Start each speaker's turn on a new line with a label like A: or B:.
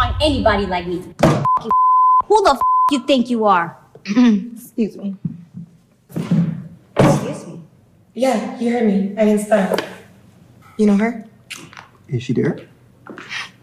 A: find anybody like me. You. Who the you think you are?
B: Excuse me.
A: Excuse me.
B: Yeah, you heard me. I didn't stop. You know her?
C: Is she there?